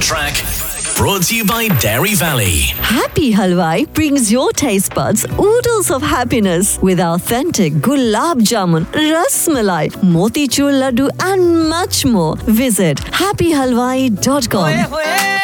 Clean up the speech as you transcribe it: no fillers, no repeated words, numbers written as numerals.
track. Brought to you by Dairy Valley. Happy Halwai brings your taste buds oodles of happiness with authentic gulab jamun, ras malai, motichur laddu and much more. Visit happyhalwai.com.